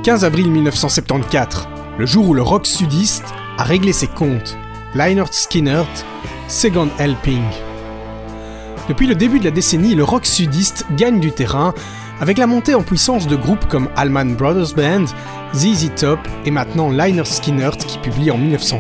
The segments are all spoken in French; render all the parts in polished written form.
15 avril 1974, le jour où le rock sudiste a réglé ses comptes. Lynyrd Skynyrd, Second Helping. Depuis le début de la décennie, le rock sudiste gagne du terrain avec la montée en puissance de groupes comme Allman Brothers Band, ZZ Top et maintenant Lynyrd Skynyrd qui publie en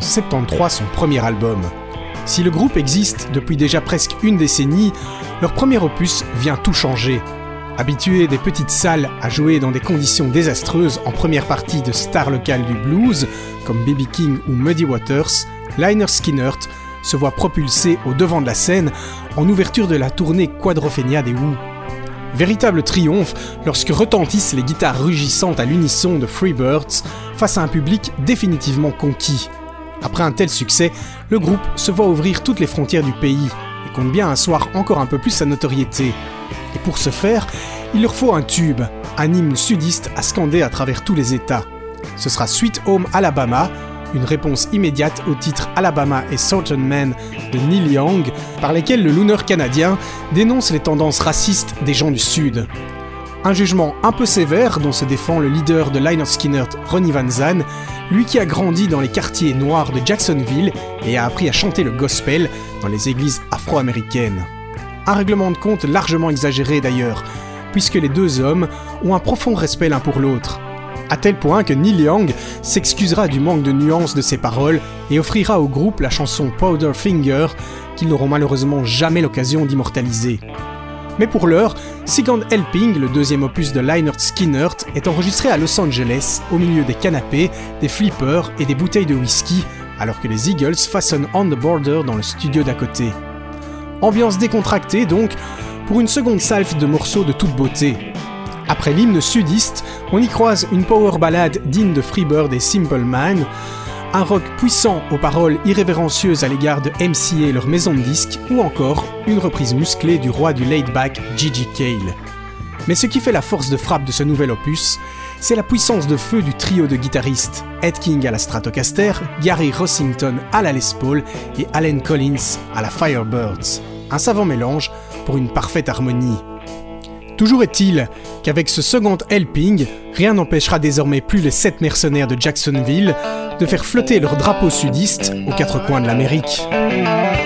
1973 son premier album. Si le groupe existe depuis déjà presque une décennie, leur premier opus vient tout changer. Habitués des petites salles à jouer dans des conditions désastreuses en première partie de stars locales du blues, comme B.B. King ou Muddy Waters, Lynyrd Skynyrd se voit propulsé au devant de la scène en ouverture de la tournée Quadrophenia des Who. Véritable triomphe lorsque retentissent les guitares rugissantes à l'unisson de Freebirds face à un public définitivement conquis. Après un tel succès, le groupe se voit ouvrir toutes les frontières du pays et compte bien asseoir encore un peu plus sa notoriété. Et pour ce faire, il leur faut un tube, un hymne sudiste à scander à travers tous les États. Ce sera Sweet Home Alabama, une réponse immédiate au titre Alabama et Southern Man de Neil Young, par lesquels le looner canadien dénonce les tendances racistes des gens du Sud. Un jugement un peu sévère dont se défend le leader de Lynyrd Skynyrd, Ronnie Van Zan, lui qui a grandi dans les quartiers noirs de Jacksonville et a appris à chanter le gospel dans les églises afro-américaines. Un règlement de compte largement exagéré d'ailleurs, puisque les deux hommes ont un profond respect l'un pour l'autre. À tel point que Neil Young s'excusera du manque de nuances de ses paroles et offrira au groupe la chanson Powderfinger, qu'ils n'auront malheureusement jamais l'occasion d'immortaliser. Mais pour l'heure, Second Helping, le deuxième opus de Lynyrd Skynyrd, est enregistré à Los Angeles, au milieu des canapés, des flippers et des bouteilles de whisky, alors que les Eagles façonnent On the Border dans le studio d'à côté. Ambiance décontractée donc, pour une seconde salve de morceaux de toute beauté. Après l'hymne sudiste, on y croise une power ballade digne de Freebird et Simple Man, un rock puissant aux paroles irrévérencieuses à l'égard de MCA et leur maison de disques, ou encore une reprise musclée du roi du laid-back Gigi Cale. Mais ce qui fait la force de frappe de ce nouvel opus, c'est la puissance de feu du trio de guitaristes, Ed King à la Stratocaster, Gary Rossington à la Les Paul et Allen Collins à la Firebirds. Un savant mélange pour une parfaite harmonie. Toujours est-il qu'avec ce second helping, rien n'empêchera désormais plus les 7 mercenaires de Jacksonville de faire flotter leur drapeau sudiste aux 4 coins de l'Amérique.